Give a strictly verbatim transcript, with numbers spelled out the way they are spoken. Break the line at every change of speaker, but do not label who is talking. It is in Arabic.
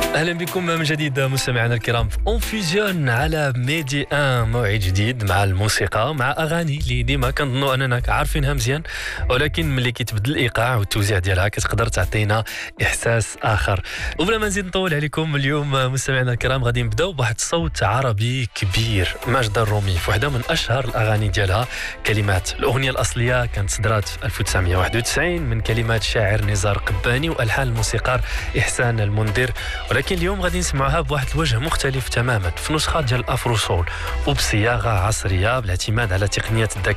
اهلا بكم من جديد مستمعينا الكرام في اون فيزيون على ميدي ان، موعد جديد مع الموسيقى، مع اغاني اللي ديما كنظنوا اننا عارفينها مزيان، ولكن ملي كيتبدل الايقاع والتوزيع ديالها كتقدر تعطينا احساس اخر. وبلا ما نزيد نطول عليكم، اليوم مستمعينا الكرام غادي نبداو بواحد الصوت عربي كبير، ماجدة الرومي، في واحده من اشهر الاغاني ديالها. كلمات الاغنيه الاصليه كانت صدرات في ألف وتسعمية وواحد وتسعين من كلمات شاعر نزار قباني والحان الموسيقار احسان المنذر، ولكن اليوم غادي نسمعوها بواحد الوجه مختلف تماما، في نسخه ديال الافرو سول وبصياغه عصريه بالاعتماد على تقنيات الذكاء